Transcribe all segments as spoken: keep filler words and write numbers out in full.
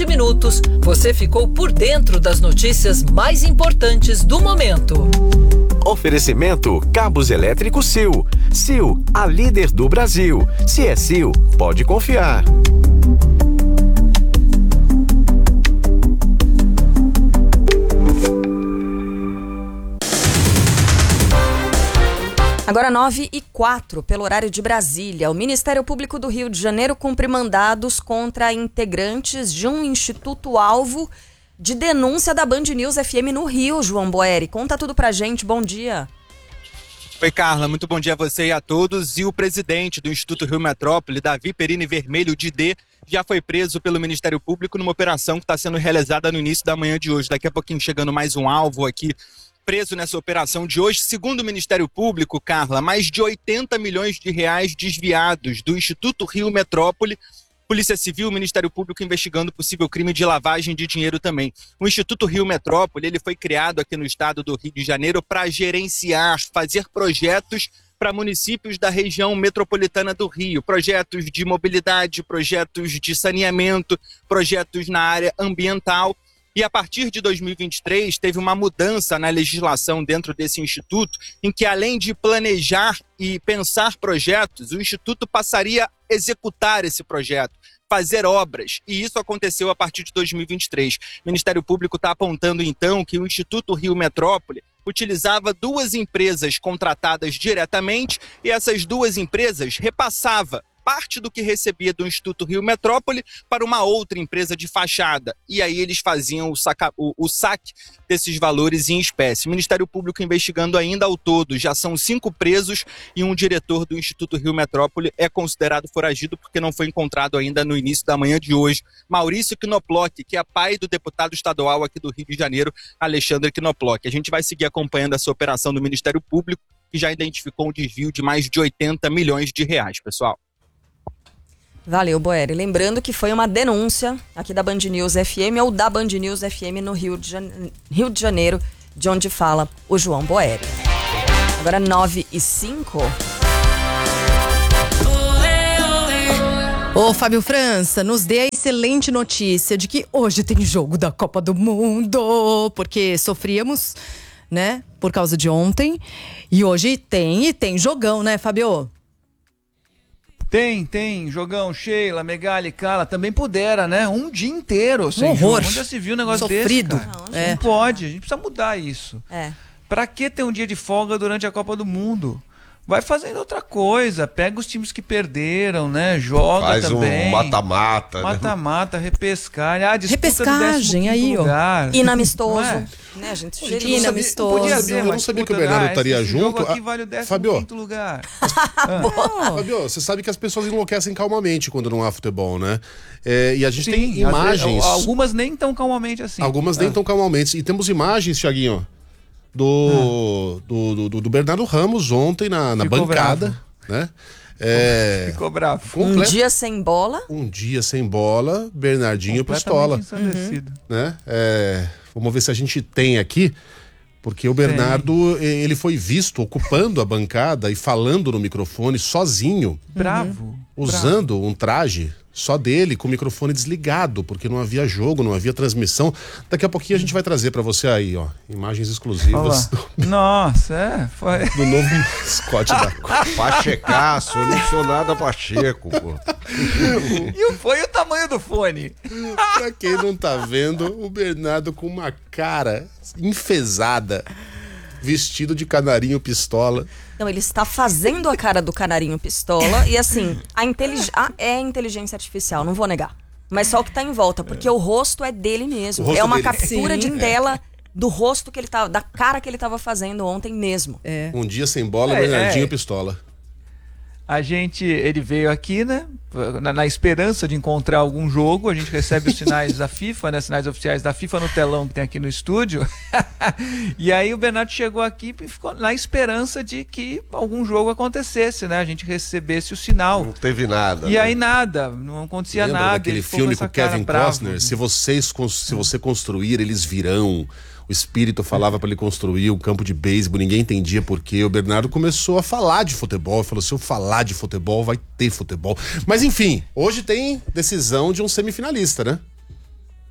vinte minutos, você ficou por dentro das notícias mais importantes do momento. Oferecimento Cabos Elétricos Sil. Sil, a líder do Brasil. Se é Sil, pode confiar. Agora nove e quatro, pelo horário de Brasília. O Ministério Público do Rio de Janeiro cumpre mandados contra integrantes de um instituto-alvo de denúncia da Band News F M no Rio, João Boeri. Conta tudo pra gente, bom dia. Oi, Carla, muito bom dia a você e a todos. E o presidente do Instituto Rio Metrópole, Davi Perini Vermelho, D D, já foi preso pelo Ministério Público numa operação que está sendo realizada no início da manhã de hoje. Daqui a pouquinho chegando mais um alvo aqui preso nessa operação de hoje. Segundo o Ministério Público, Carla, mais de oitenta milhões de reais desviados do Instituto Rio Metrópole. Polícia Civil, Ministério Público investigando possível crime de lavagem de dinheiro também. O Instituto Rio Metrópole, ele foi criado aqui no estado do Rio de Janeiro para gerenciar, fazer projetos para municípios da região metropolitana do Rio. Projetos de mobilidade, projetos de saneamento, projetos na área ambiental. E a partir de dois mil e vinte e três, teve uma mudança na legislação dentro desse instituto, em que além de planejar e pensar projetos, o instituto passaria a executar esse projeto, fazer obras. E isso aconteceu a partir de dois mil e vinte e três. O Ministério Público está apontando, então, que o Instituto Rio Metrópole utilizava duas empresas contratadas diretamente e essas duas empresas repassavam parte do que recebia do Instituto Rio Metrópole para uma outra empresa de fachada. E aí eles faziam o, saca, o, o saque desses valores em espécie. O Ministério Público investigando ainda ao todo. Já são cinco presos e um diretor do Instituto Rio Metrópole é considerado foragido porque não foi encontrado ainda no início da manhã de hoje. Maurício Knoploch, que é pai do deputado estadual aqui do Rio de Janeiro, Alexandre Knoploch. A gente vai seguir acompanhando essa operação do Ministério Público, que já identificou um desvio de mais de oitenta milhões de reais, pessoal. Valeu, Boeri. Lembrando que foi uma denúncia aqui da Band News F M ou da Band News F M no Rio de, Jane... Rio de Janeiro, de onde fala o João Boeri. Agora nove e cinco. Ô, Fábio França, nos dê a excelente notícia de que hoje tem jogo da Copa do Mundo, porque sofríamos, né, por causa de ontem. E hoje tem, e tem jogão, né, Fábio? Tem, tem, jogão, Sheila, Megali, Carla, também pudera, né? Um dia inteiro, sem horror. Jogo. Onde já se viu um negócio Sofrido. desse, cara? Não, é. Não pode, a gente precisa mudar isso. É. Pra que ter um dia de folga durante a Copa do Mundo? Vai fazendo outra coisa, pega os times que perderam, né? Joga Faz também. um mata-mata. Mata-mata, né? repescagem. Ah, disputa Repescagem, aí, lugar. ó. Inamistoso. É? Né, a gente Gente, sugeria. inamistoso. Podia Eu ter, não mas sabia que o disputa, Bernardo ah, estaria esse junto. jogo aqui Ah, vale o décimo Fabio. quinto lugar. Fabio, você sabe que as pessoas enlouquecem calmamente quando não há futebol, né? É, e a gente Sim, tem imagens. vezes, algumas nem tão calmamente assim. Algumas nem Ah. tão calmamente. E temos imagens, Thiaguinho, do, Ah. do, do, do Bernardo Ramos ontem na, na Ficou bancada, né? É, Ficou bravo. Um comple- dia sem bola. um dia sem bola, Bernardinho Pistola, Completamente ensandecido. né? É, vamos ver se a gente tem aqui, porque o Bernardo, ele foi visto ocupando a bancada e falando no microfone sozinho, Bravo. usando um traje só dele, com o microfone desligado, porque não havia jogo, não havia transmissão. Daqui a pouquinho a gente vai trazer pra você aí, ó, imagens exclusivas do, Nossa, é, foi. do novo mascote da Copa. Pachecaço, eu não sou nada Pacheco, pô. E foi o tamanho do fone. Pra quem não tá vendo, o Bernardo com uma cara enfesada, vestido de canarinho pistola. Não, ele está fazendo a cara do canarinho pistola. E assim, a intelig... a, é inteligência artificial, não vou negar. Mas só o que tá em volta, porque é. o rosto é dele mesmo. É uma dele. captura Sim. de tela do rosto que ele tava, da cara que ele tava fazendo ontem mesmo. É. Um dia sem bola, É, Bernardinho é. pistola. A gente, ele veio aqui, né, na, na esperança de encontrar algum jogo. A gente recebe os sinais da FIFA, né, sinais oficiais da FIFA no telão que tem aqui no estúdio. E aí o Bernardo chegou aqui e ficou na esperança de que algum jogo acontecesse, né, a gente recebesse o sinal. Não teve nada. E né? aí nada, não acontecia Lembra nada. daquele ele ficou filme com com essa Kevin cara Costner? bravo. Se vocês, se você construir, eles virão. O espírito falava para ele construir o campo de beisebol, ninguém entendia por quê. O Bernardo começou a falar de futebol, falou: se eu falar de futebol, vai ter futebol. Mas enfim, hoje tem decisão de um semifinalista, né?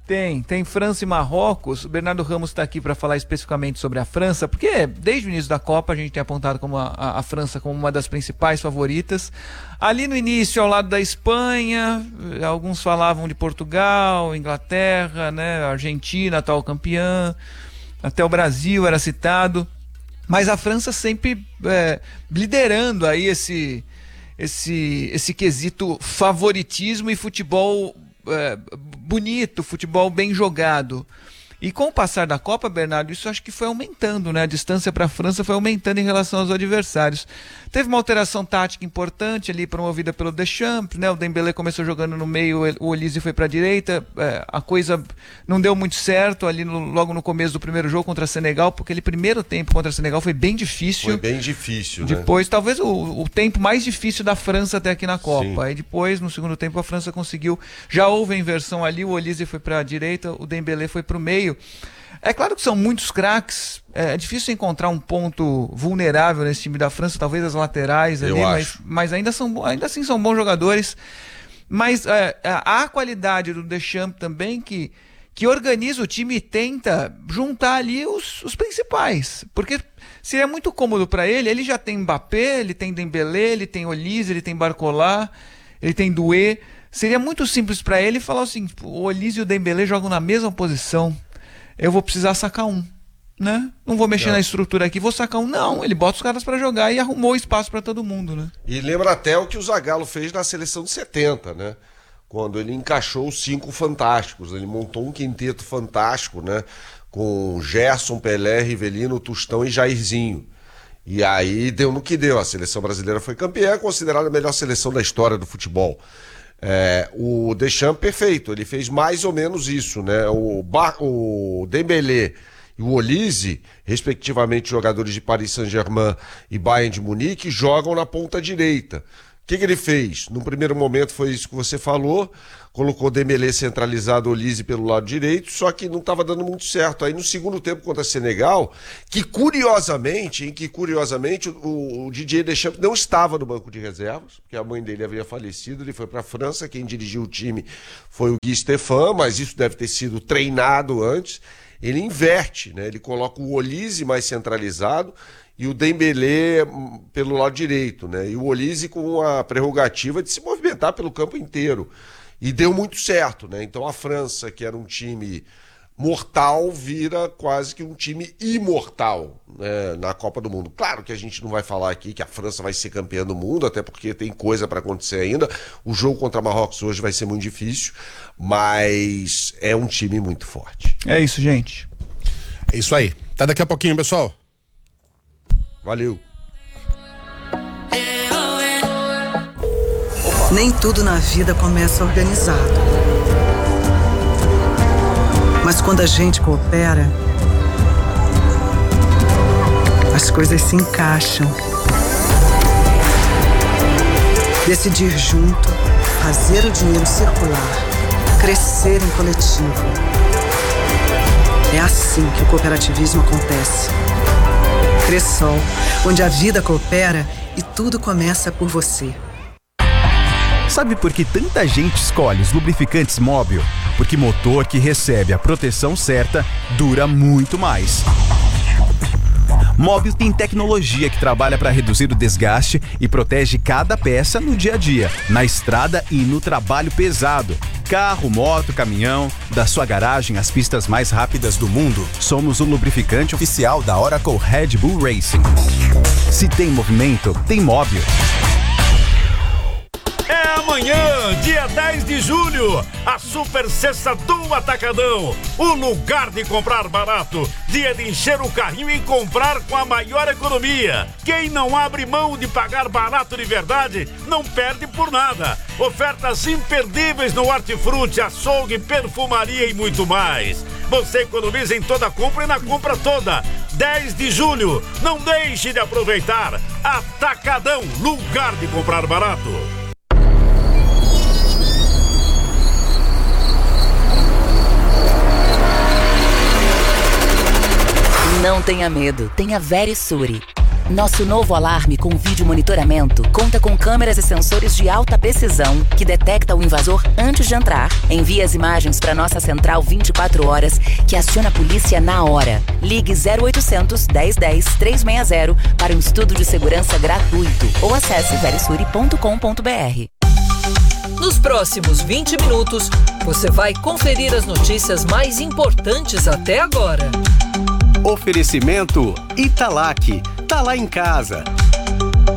Tem, tem França e Marrocos. O Bernardo Ramos está aqui para falar especificamente sobre a França, porque desde o início da Copa a gente tem apontado como a, a, a França como uma das principais favoritas. Ali no início, ao lado da Espanha, alguns falavam de Portugal, Inglaterra, né, Argentina, atual campeã, até o Brasil era citado. Mas a França sempre é, liderando aí esse, esse, esse quesito favoritismo e futebol É, bonito, futebol bem jogado. E com o passar da Copa, Bernardo, isso acho que foi aumentando, né? A distância para a França foi aumentando em relação aos adversários. Teve uma alteração tática importante ali, promovida pelo Deschamps, né? O Dembélé começou jogando no meio, o Olise foi para a direita. É, a coisa não deu muito certo ali no, logo no começo do primeiro jogo contra a Senegal, porque aquele primeiro tempo contra a Senegal foi bem difícil. Foi bem difícil, Depois, né? talvez o, o tempo mais difícil da França até aqui na Copa. Sim. Aí depois, no segundo tempo, a França conseguiu. Já houve a inversão ali, o Olise foi para a direita, o Dembélé foi para o meio. É claro que são muitos craques, é difícil encontrar um ponto vulnerável nesse time da França, talvez as laterais ali, mas, mas ainda, são, ainda assim são bons jogadores. Mas é, há a qualidade do Deschamps também que, que organiza o time e tenta juntar ali os, os principais. Porque seria muito cômodo para ele, ele já tem Mbappé, ele tem Dembélé, ele tem Olise, ele tem Barcola, ele tem Doué. Seria muito simples para ele falar assim, o Olise e o Dembélé jogam na mesma posição. Eu vou precisar sacar um, né? Não vou mexer Não. na estrutura aqui, vou sacar um. Não, ele bota os caras para jogar e arrumou espaço para todo mundo, né? E lembra até o que o Zagallo fez na seleção de setenta, né? Quando ele encaixou os cinco fantásticos, ele montou um quinteto fantástico, né? Com Gerson, Pelé, Rivelino, Tostão e Jairzinho. E aí deu no que deu, a seleção brasileira foi campeã, considerada a melhor seleção da história do futebol. É, o Deschamps, perfeito, ele fez mais ou menos isso, né? O, Bar, o Dembélé e o Olise, respectivamente jogadores de Paris Saint-Germain e Bayern de Munique, jogam na ponta direita. O que, que ele fez? No primeiro momento foi isso que você falou, colocou Dembélé centralizado, Olise pelo lado direito, só que não estava dando muito certo. Aí no segundo tempo contra a Senegal, que curiosamente, em que curiosamente o, o Didier Deschamps não estava no banco de reservas, porque a mãe dele havia falecido, ele foi para a França, quem dirigiu o time foi o Guy Stéphane, mas isso deve ter sido treinado antes. Ele inverte, né? Ele coloca o Olise mais centralizado e o Dembélé pelo lado direito, né? E o Olise com a prerrogativa de se movimentar pelo campo inteiro. E deu muito certo, né? Então a França, que era um time mortal, vira quase que um time imortal, né, na Copa do Mundo. Claro que a gente não vai falar aqui que a França vai ser campeã do mundo, até porque tem coisa para acontecer ainda. O jogo contra Marrocos hoje vai ser muito difícil, mas é um time muito forte. É isso, gente. É isso aí. Até daqui a pouquinho, pessoal. Valeu. Nem tudo na vida começa organizado. Mas quando a gente coopera, as coisas se encaixam. Decidir junto, fazer o dinheiro circular, crescer em coletivo. É assim que o cooperativismo acontece. Cressol, onde a vida coopera e tudo começa por você. Sabe por que tanta gente escolhe os lubrificantes Móbil? Porque motor que recebe a proteção certa dura muito mais. Móbil tem tecnologia que trabalha para reduzir o desgaste e protege cada peça no dia a dia, na estrada e no trabalho pesado. Carro, moto, caminhão, da sua garagem às pistas mais rápidas do mundo. Somos o lubrificante oficial da Oracle Red Bull Racing. Se tem movimento, tem Móbil. É amanhã, dia dez de julho, a Super Sexta do Atacadão. O lugar de comprar barato, dia de encher o carrinho e comprar com a maior economia. Quem não abre mão de pagar barato de verdade, não perde por nada. Ofertas imperdíveis no hortifruti, açougue, perfumaria e muito mais. Você economiza em toda compra e na compra toda. dez de julho, não deixe de aproveitar. Atacadão, lugar de comprar barato. Não tenha medo, tenha Verisure. Nosso novo alarme com vídeo monitoramento conta com câmeras e sensores de alta precisão que detecta o invasor antes de entrar, envia as imagens para nossa central vinte e quatro horas, que aciona a polícia na hora. Ligue zero oitocentos, dez dez, trezentos e sessenta para um estudo de segurança gratuito ou acesse verisuri ponto com ponto br. Nos próximos vinte minutos, você vai conferir as notícias mais importantes até agora. Oferecimento Italac. Tá lá em casa.